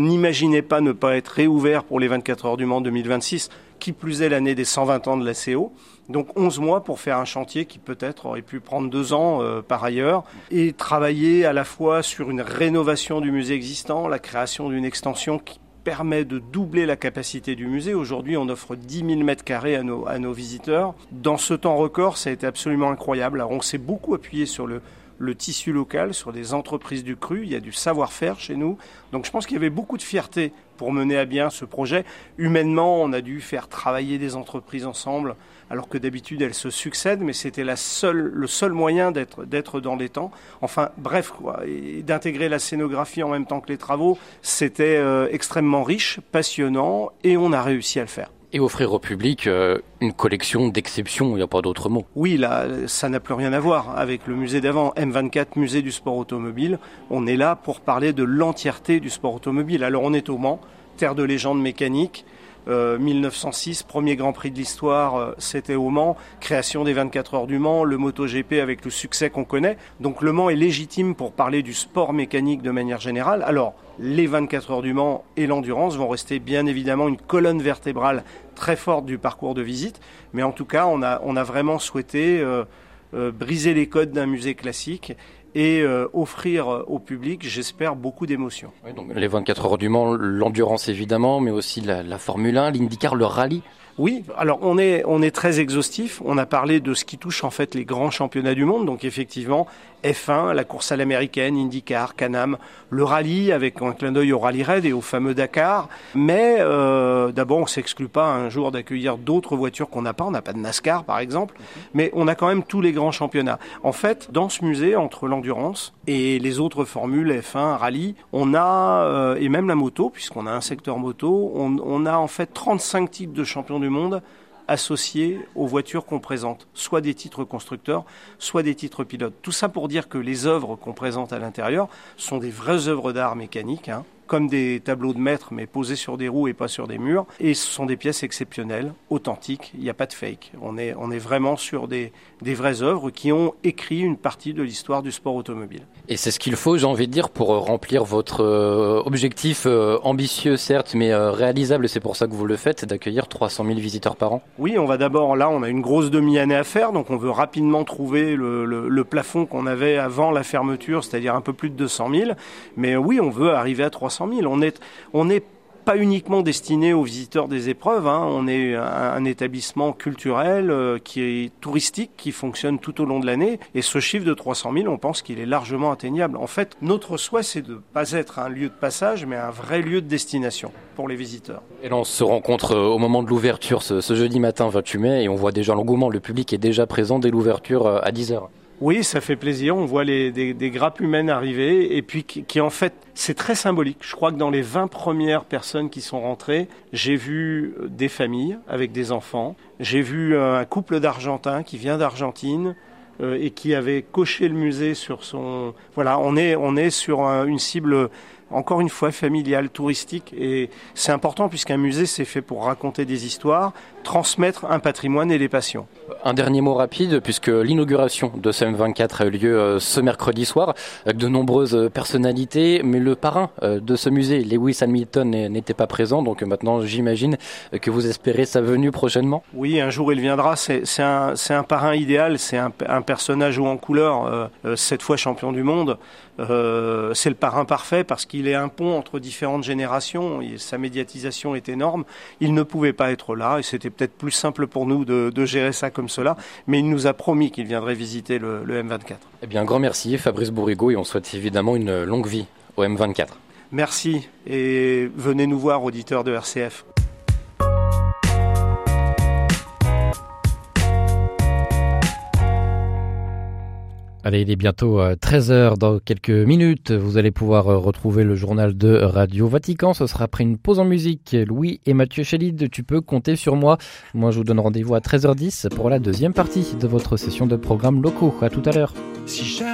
N'imaginez pas ne pas être réouvert pour les 24 heures du Mans 2026, qui plus est l'année des 120 ans de la CO. Donc 11 mois pour faire un chantier qui peut-être aurait pu prendre 2 ans par ailleurs, et travailler à la fois sur une rénovation du musée existant, la création d'une extension qui permet de doubler la capacité du musée. Aujourd'hui, on offre 10 000 mètres carrés à nos visiteurs. Dans ce temps record, ça a été absolument incroyable. Alors, on s'est beaucoup appuyé sur le tissu local, sur des entreprises du cru. Il y a du savoir-faire chez nous. Donc je pense qu'il y avait beaucoup de fierté pour mener à bien ce projet. Humainement, on a dû faire travailler des entreprises ensemble, alors que d'habitude elles se succèdent, mais c'était le seul moyen d'être dans les temps. Enfin bref, quoi. Et d'intégrer la scénographie en même temps que les travaux, c'était extrêmement riche, passionnant, et on a réussi à le faire. Et offrir au public une collection d'exception, il n'y a pas d'autre mot. Oui, là, ça n'a plus rien à voir avec le musée d'avant. M24, musée du sport automobile. On est là pour parler de l'entièreté du sport automobile. Alors on est au Mans, terre de légende mécanique. 1906, premier Grand Prix de l'histoire, c'était au Mans. Création des 24 heures du Mans, le MotoGP avec le succès qu'on connaît. Donc le Mans est légitime pour parler du sport mécanique de manière générale. Alors, les 24 heures du Mans et l'endurance vont rester bien évidemment une colonne vertébrale très forte du parcours de visite. Mais en tout cas, on a vraiment souhaité briser les codes d'un musée classique et offrir au public, j'espère, beaucoup d'émotions. Oui, donc les 24 heures du Mans, l'endurance évidemment, mais aussi la Formule 1, l'IndyCar, le rallye. Oui, alors on est très exhaustif. On a parlé de ce qui touche en fait les grands championnats du monde. Donc effectivement, F1, la course à l'américaine, IndyCar, Can-Am, le rallye avec un clin d'œil au Rallye Raid et au fameux Dakar. Mais d'abord, on ne s'exclut pas un jour d'accueillir d'autres voitures qu'on n'a pas. On n'a pas de NASCAR par exemple, mais on a quand même tous les grands championnats. En fait, dans ce musée, entre l'endurance et les autres formules F1, rallye, on a, et même la moto, puisqu'on a un secteur moto, on a en fait 35 types de champions du monde associés aux voitures qu'on présente, soit des titres constructeurs, soit des titres pilotes. Tout ça pour dire que les œuvres qu'on présente à l'intérieur sont des vraies œuvres d'art mécanique, comme des tableaux de maître, mais posés sur des roues et pas sur des murs. Et ce sont des pièces exceptionnelles, authentiques, il n'y a pas de fake. On est vraiment sur des vraies œuvres qui ont écrit une partie de l'histoire du sport automobile. Et c'est ce qu'il faut, j'ai envie de dire, pour remplir votre objectif ambitieux, certes, mais réalisable, c'est pour ça que vous le faites, d'accueillir 300 000 visiteurs par an. Oui, on va d'abord, là, on a une grosse demi-année à faire, donc on veut rapidement trouver le plafond qu'on avait avant la fermeture, c'est-à-dire un peu plus de 200 000. Mais oui, on veut arriver à 300 000. On n'est pas uniquement destiné aux visiteurs des épreuves, on est un établissement culturel qui est touristique, qui fonctionne tout au long de l'année. Et ce chiffre de 300 000, on pense qu'il est largement atteignable. En fait, notre souhait, c'est de ne pas être un lieu de passage, mais un vrai lieu de destination pour les visiteurs. Et là, on se rencontre au moment de l'ouverture ce jeudi matin 28 mai et on voit déjà l'engouement. Le public est déjà présent dès l'ouverture à 10h. Oui, ça fait plaisir. On voit des grappes humaines arriver et puis qui en fait, c'est très symbolique. Je crois que dans les 20 premières personnes qui sont rentrées, j'ai vu des familles avec des enfants. J'ai vu un couple d'Argentins qui vient d'Argentine et qui avait coché le musée sur son... Voilà, on est sur une cible... Encore une fois, familiale, touristique, et c'est important puisqu'un musée, c'est fait pour raconter des histoires, transmettre un patrimoine et des passions. Un dernier mot rapide, puisque l'inauguration de ce M24 a eu lieu ce mercredi soir, avec de nombreuses personnalités, mais le parrain de ce musée, Lewis Hamilton, n'était pas présent, donc maintenant j'imagine que vous espérez sa venue prochainement. Oui, un jour il viendra, c'est un parrain idéal, c'est un personnage haut en couleur, 7 fois champion du monde. C'est le parrain parfait parce qu'il est un pont entre différentes générations et sa médiatisation est énorme. Il ne pouvait pas être là et c'était peut-être plus simple pour nous de gérer ça comme cela, mais il nous a promis qu'il viendrait visiter le M24. Eh bien, un grand merci Fabrice Bourrigaud et on souhaite évidemment une longue vie au M24. Merci et venez nous voir, auditeurs de RCF. Allez, il est bientôt 13h. Dans quelques minutes, vous allez pouvoir retrouver le journal de Radio Vatican. Ce sera après une pause en musique. Louis et Mathieu Chédid, tu peux compter sur moi. Moi, je vous donne rendez-vous à 13h10 pour la deuxième partie de votre session de programmes locaux. À tout à l'heure.